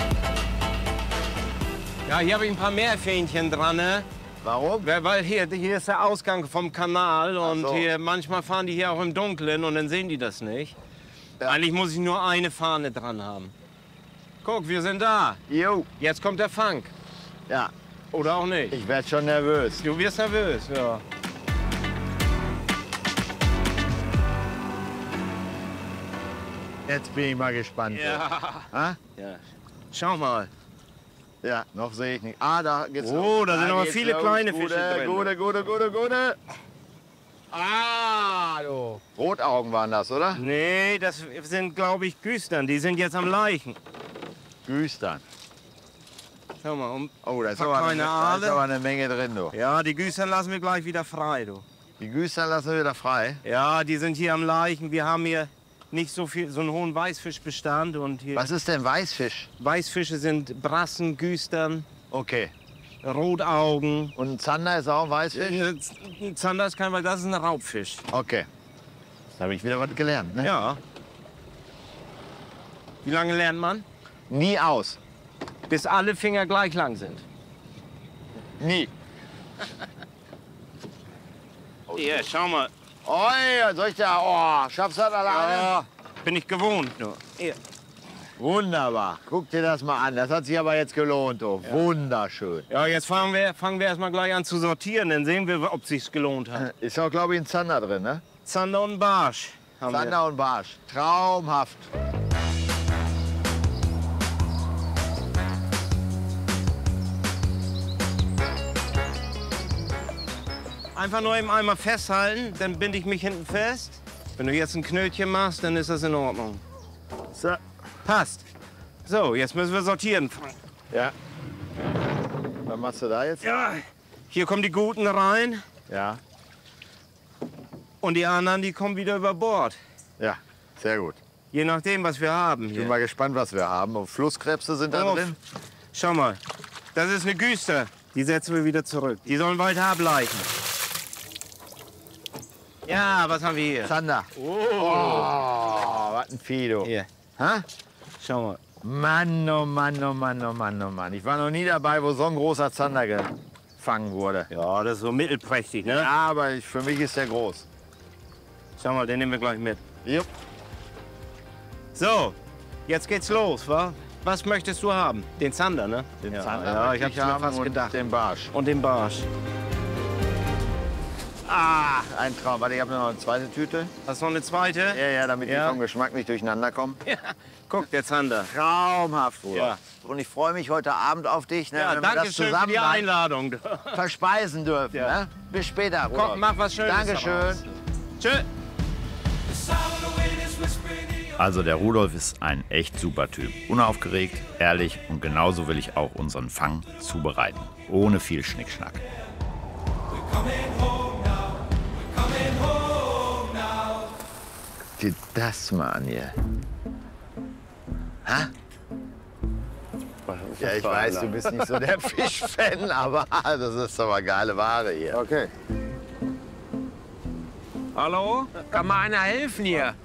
Ja, hier habe ich ein paar Meerfähnchen dran, ne? Warum? Weil hier ist der Ausgang vom Kanal und so. hier, manchmal fahren die hier auch im Dunkeln und dann sehen die das nicht. Ja. Eigentlich muss ich nur eine Fahne dran haben. Guck, wir sind da. Jo. Jetzt kommt der Fang. Ja, Oder auch nicht. ich werde schon nervös. Du wirst nervös, ja. Jetzt bin ich mal gespannt. Ha? Ja. Schau mal. Ja, noch sehe ich nicht. Ah, da geht's Oh, los. da sind aber geht's viele los. kleine Fische drin. Gute. Ah, du. Rotaugen waren das, oder? Nee, das sind, glaube ich, Güstern. Die sind jetzt am Leichen. Güstern. Schau mal, Oh, da ist, Paar aber kleine eine, da ist Aale. aber eine Menge drin, du. ja, die Güstern lassen wir gleich wieder frei, du. Die Güstern lassen wir wieder frei. Ja, die sind hier am Leichen. Wir haben hier nicht so einen hohen Weißfischbestand. Und hier Was ist denn Weißfisch? Weißfische sind Brassen, Güstern, Okay. Rotaugen. Und ein Zander ist auch ein Weißfisch? Zander ist kein, weil das ist ein Raubfisch. Okay. Jetzt habe ich wieder was gelernt, ne? Ja. Wie lange lernt man? Nie aus. Bis alle Finger gleich lang sind. Nie. Hier, schau mal. Oh, soll ich da? Oh, schaffst du das alleine? Ja, bin ich gewohnt. Nur. Hier. Wunderbar. Guck dir das mal an. Das hat sich aber jetzt gelohnt, du. Wunderschön. Ja, jetzt fangen wir erst mal gleich an zu sortieren. Dann sehen wir, ob es sich gelohnt hat. Ist auch, glaube ich, ein Zander drin, ne? Zander und Barsch haben wir. Zander und Barsch. Traumhaft. Einfach nur im Eimer festhalten, dann binde ich mich hinten fest. Wenn du jetzt ein Knötchen machst, dann ist das in Ordnung. So. Passt. So, jetzt müssen wir sortieren. Ja. Was machst du da jetzt? Ja, hier kommen die Guten rein Ja. und die anderen, die kommen wieder über Bord. Ja, sehr gut. Je nachdem, was wir haben Ich bin hier. mal gespannt, was wir haben. Und Flusskrebse sind da Auf. drin. Schau mal, das ist eine Güster. Die setzen wir wieder zurück. Die sollen weiter ableichen. Ja, was haben wir hier? Zander. Oh, was ein Fido. Hier, Ha? schau mal. Mann, oh Mann, oh Mann, oh Mann, oh Mann. Ich war noch nie dabei, wo so ein großer Zander gefangen wurde. Ja, das ist so mittelprächtig, ne? Ja, aber für mich ist der groß. Schau mal, den nehmen wir gleich mit. Jupp. So, jetzt geht's los, wa? Was möchtest du haben? Den Zander, ne? Den ja, Zander ja, ich möchte hab's mir haben fast und gedacht. den Barsch. Und den Barsch. Ah, ein Traum. Warte, ich habe noch eine zweite Tüte. Hast du noch eine zweite? Ja, damit Ja. die vom Geschmack nicht durcheinander kommen. Ja. Guck, der Zander. Traumhaft, Bruder. Ja. Und ich freue mich heute Abend auf dich, ne, Ja, wenn wir danke das schön für zusammen die dann Einladung. verspeisen dürfen. Ja. Ne? Bis später, Bruder. Komm, mach was Schönes. Dankeschön. daraus. Tschö. Also der Rudolf ist ein echt super Typ. Unaufgeregt, ehrlich und genauso will ich auch unseren Fang zubereiten. Ohne viel Schnickschnack. Guck dir das mal an hier. Ha? Ja, ich weiß, du bist nicht so der Fischfan, aber das ist aber geile Ware hier. Okay. Hallo? Kann mal einer helfen hier?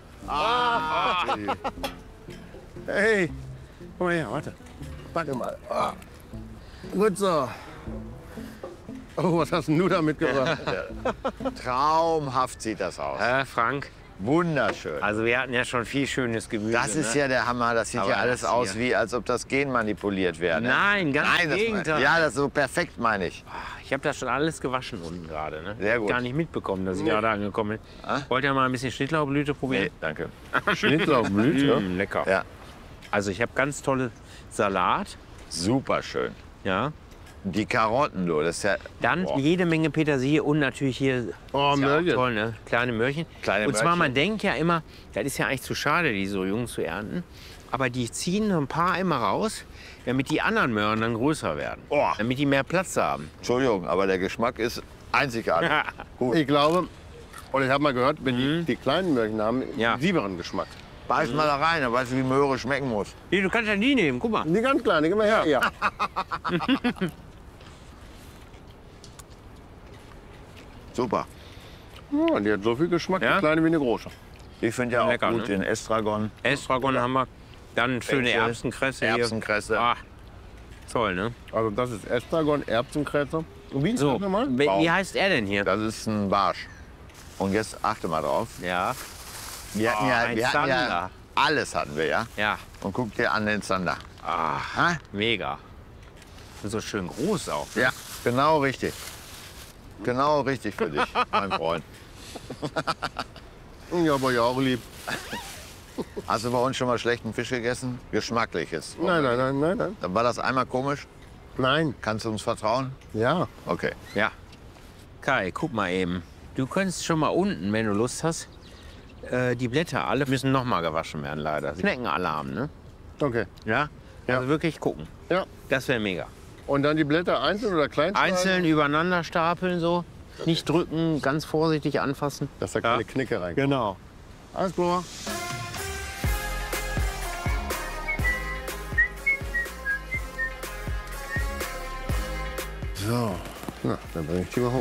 Hey, komm mal her, warte. Warte mal. Ah. Gut so. Oh, was hast denn du da mitgebracht? Traumhaft sieht das aus. Frank, Wunderschön. also wir hatten ja schon viel schönes Gemüse. Das ist ne? ja der Hammer. Das sieht Aber ja alles das aus, hier- wie als ob das genmanipuliert wäre. Ne? Nein, ganz Nein, im das Gegenteil. ja, das ist so perfekt, meine ich. Ich habe das schon alles gewaschen unten gerade. Ne? Sehr gut. Gar nicht mitbekommen, dass ich gerade angekommen bin. Wollt ihr mal ein bisschen Schnittlauchblüte probieren? Nee, danke. Schnittlauchblüte. Lecker. Ja, Also ich habe ganz tolle Salat. super schön. Ja. Die Karotten, du, das ist ja... Dann Boah. jede Menge Petersilie und natürlich hier Oh, ist ja auch Möhrchen. toll, ne? Kleine Möhrchen. Kleine und zwar, Möhrchen. man denkt ja immer, das ist ja eigentlich zu schade, die so jung zu ernten. Aber die ziehen ein paar immer raus, damit die anderen Möhren dann größer werden. Oh. Damit die mehr Platz haben. Entschuldigung, aber der Geschmack ist einzigartig. Gut. Ich glaube, und ich habe mal gehört, wenn die kleinen Möhrchen haben, Ja. sieberen Geschmack. Beiß mal da rein, dann weißt du, wie Möhre schmecken muss. Hier, du kannst ja die nehmen, guck mal. Die ganz kleine, gib mal her. Ja. Super. Oh, die hat so viel Geschmack, Ja? die kleine wie eine große. Ich finde ja auch Lecker, gut ne? den Estragon. Estragon haben wir. Dann schöne Fenchel, Erbsenkresse hier. Erbsenkresse. Ah, toll, ne? Also das ist Estragon, Erbsenkresse. Und wie ist So, das nochmal? wie heißt er denn hier? Das ist ein Barsch. Und jetzt achte mal drauf. Ja, Wir hatten, ein wir hatten ja Zander. alles hatten wir, ja. ja. Und guck dir an den Zander. Ah, mega. Und so schön groß auch. Ja, genau richtig. Genau richtig für dich, mein Freund. Ja, aber ja auch lieb. Hast du bei uns schon mal schlechten Fisch gegessen? Geschmackliches. Nein, nein, nein, nein, nein. Dann war das einmal komisch. Nein. Kannst du uns vertrauen? Ja. Okay. Ja. Kai, guck mal eben. Du könntest schon mal unten, wenn du Lust hast, die Blätter alle müssen noch mal gewaschen werden, leider. Schneckenalarm, ne? Okay. Ja? Ja. Also wirklich gucken. Ja. Das wäre mega. Und dann die Blätter einzeln oder klein schneiden? Einzeln übereinander stapeln so. Nicht drücken, ganz vorsichtig anfassen. Dass da keine Knicke reinkommt. Genau. Alles klar. So, na, dann bring ich die mal hoch.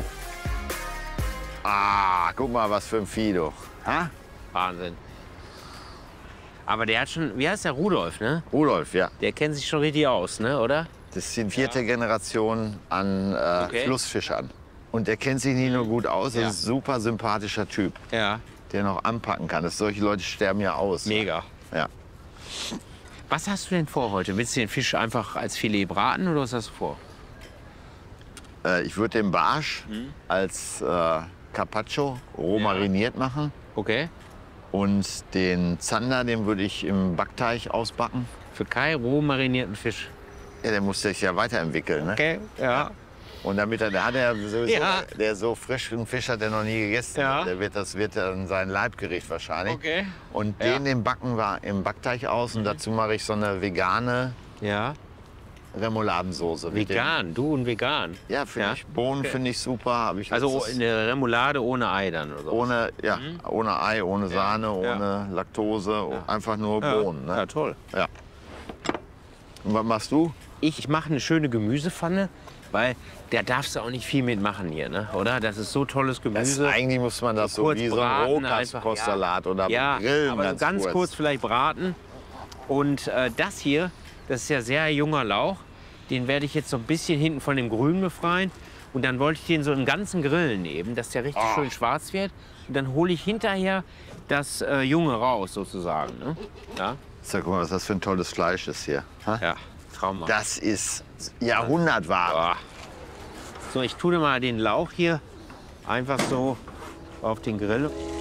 Ah, guck mal, was für ein Vieh, du. Ha? Wahnsinn. Aber der hat schon, wie heißt der, Rudolf, ne? Rudolf, ja. Der kennt sich schon richtig aus, ne, oder? Das ist die 4. Generation an Okay. Flussfischern. Und der kennt sich nicht nur gut aus, das Ja. ist ein super sympathischer Typ, Ja. der noch anpacken kann. Solche Leute sterben ja aus. Mega. Ja. Was hast du denn vor heute? Willst du den Fisch einfach als Filet braten oder was hast du vor? Ich würde den Barsch als Carpaccio roh mariniert machen. Okay. Und den Zander, den würde ich im Backteig ausbacken. Für Kai roh marinierten Fisch. Ja, der muss sich ja weiterentwickeln. Ne? Okay, ja. Und damit der hat er sowieso, Ja. der so frischen Fisch hat er noch nie gegessen. Ja. Das wird dann sein Leibgericht wahrscheinlich. Okay. Und Ja. den backen wir im Backteig aus und dazu mache ich so eine vegane Ja. Remouladensoße. mit Vegan, du und vegan. Dem, ja, finde Ja. ich. Bohnen finde ich super. Hab ich Also letztes- eine Remoulade ohne Ei dann oder so. ohne, ja, ohne Ei, ohne Sahne, Ja. ohne Laktose, einfach nur Bohnen. Ja, Ne? toll. Und was machst du? Ich mache eine schöne Gemüsepfanne, weil da darfst du auch nicht viel mitmachen hier, ne? Oder? Das ist so tolles Gemüse. Eigentlich muss man das so kurz wie so ein braten einfach, Rohkostsalat oder ja, grillen. aber so ganz kurz vielleicht braten. Und das hier, das ist ja sehr junger Lauch. Den werde ich jetzt so ein bisschen hinten von dem Grün befreien. Und dann wollte ich den so einen ganzen Grillen nehmen, dass der richtig schön schwarz wird. Und dann hole ich hinterher das Junge raus, sozusagen. Ne? Ja? So, guck mal, was das für ein tolles Fleisch ist hier. Ha? Ja, traumhaft. Das ist Jahrhundertware. Ah. So, ich tue dir mal den Lauch hier einfach so auf den Grill.